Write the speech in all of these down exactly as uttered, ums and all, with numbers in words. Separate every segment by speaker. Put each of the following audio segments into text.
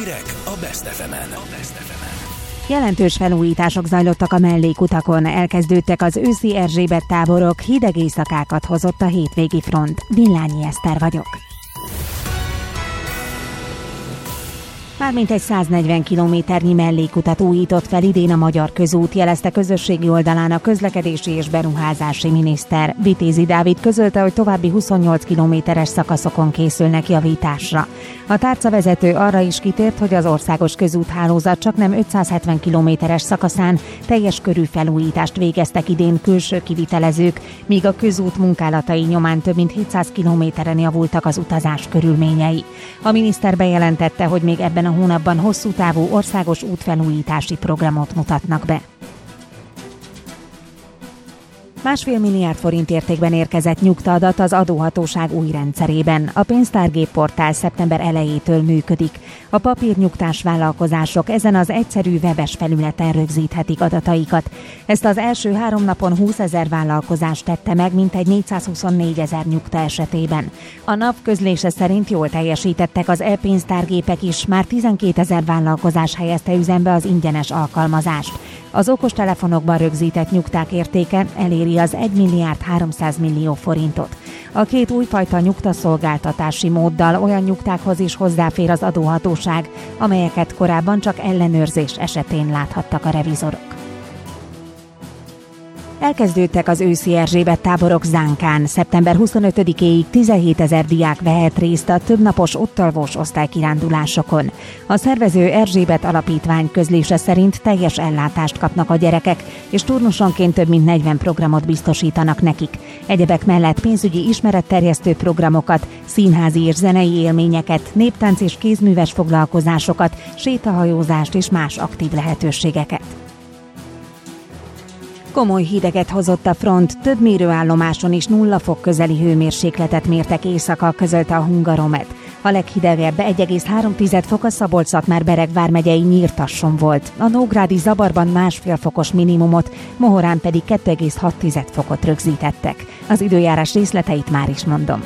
Speaker 1: Hírek a Best ef emen.
Speaker 2: Jelentős felújítások zajlottak a mellékutakon, elkezdődtek az őszi Erzsébet táborok, hideg éjszakákat hozott a hétvégi front. Villányi Eszter vagyok. Mármint egy száznegyven kilométernyi mellékutat újított fel idén a Magyar Közút, jelezte közösségi oldalán a közlekedési és beruházási miniszter. Vitézi Dávid közölte, hogy további huszonnyolc kilométeres szakaszokon készülnek javításra. A tárcavezető arra is kitért, hogy az országos közúthálózat csaknem ötszázhetven kilométeres szakaszán teljes körű felújítást végeztek idén külső kivitelezők, míg a közút munkálatai nyomán több mint hétszáz kilométeren javultak az utazás körülményei. A miniszter bejelentette, hogy még ebben a hónapban hosszú távú országos útfelújítási programot mutatnak be. Másfél milliárd forint értékben érkezett nyugtaadat az adóhatóság új rendszerében. A pénztárgép portál szeptember elejétől működik. A papírnyugtás vállalkozások ezen az egyszerű webes felületen rögzíthetik adataikat. Ezt az első három napon húszezer vállalkozás tette meg, mintegy négyszázhuszonnégyezer nyugta esetében. A nap közlése szerint jól teljesítettek az e-pénztárgépek is, már tizenkétezer vállalkozás helyezte üzembe az ingyenes alkalmazást. Az okostelefonokban rögzített nyugták értéke eléri az egy milliárd háromszáz millió forintot. A két újfajta nyugtaszolgáltatási móddal olyan nyugtákhoz is hozzáfér az adóhatóság, amelyeket korábban csak ellenőrzés esetén láthattak a revizorok. Elkezdődtek az őszi Erzsébet táborok Zánkán. szeptember huszonötödikéig tizenhétezer diák vehet részt a többnapos ottalvós osztálykirándulásokon. A szervező Erzsébet Alapítvány közlése szerint teljes ellátást kapnak a gyerekek, és turnusonként több mint negyven programot biztosítanak nekik. Egyebek mellett pénzügyi ismeretterjesztő programokat, színházi és zenei élményeket, néptánc és kézműves foglalkozásokat, sétahajózást és más aktív lehetőségeket. Komoly hideget hozott a front, több mérőállomáson is nulla fok közeli hőmérsékletet mértek éjszaka, közölte a Hungaromet. A leghidegebb egy egész három fok a Szabolcs-Szatmár-Bereg vármegyei Nyírtasson volt. A nógrádi Zabarban másfél fokos minimumot, Mohorán pedig kettő egész hat fokot rögzítettek. Az időjárás részleteit már is mondom.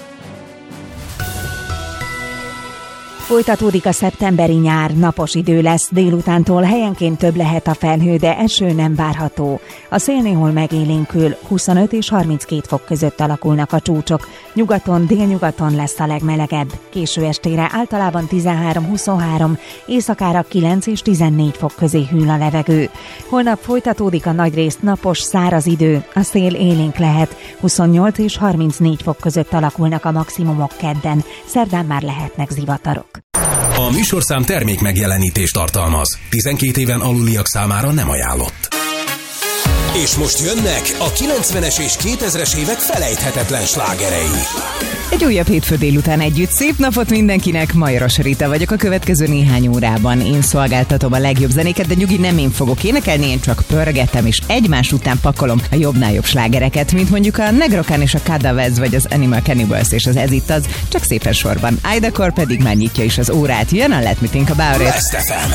Speaker 2: Folytatódik a szeptemberi nyár, napos idő lesz, délutántól helyenként több lehet a felhő, de eső nem várható. A szél néhol megélénkül, huszonöt és harminckét fok között alakulnak a csúcsok. Nyugaton, délnyugaton lesz a legmelegebb. Késő estére általában tizenhárom-huszonhárom, éjszakára kilenc és tizennégy fok közé hűl a levegő. Holnap folytatódik a nagyrészt napos, száraz idő, a szél élénk lehet, huszonnyolc és harmincnégy fok között alakulnak a maximumok kedden, szerdán már lehetnek zivatarok.
Speaker 1: A műsorszám termék megjelenítést tartalmaz. tizenkét éven aluliak számára nem ajánlott. És most jönnek a kilencvenes és kétezres évek felejthetetlen slágerei.
Speaker 3: Egy újabb hétfő délután együtt. Szép napot mindenkinek, Majoros Rita vagyok. A következő néhány órában én szolgáltatom a legjobb zenéket, de nyugi, nem én fogok énekelni, én csak pörgetem, és egymás után pakolom a jobbnál jobb slágereket, mint mondjuk a Negrokan és a Cadavez, vagy az Animal Cannibals és az Ez itt az, csak szépen sorban. Aidakor pedig már nyitja is az órát. Jön a Let Me Think About It.
Speaker 1: Best ef em.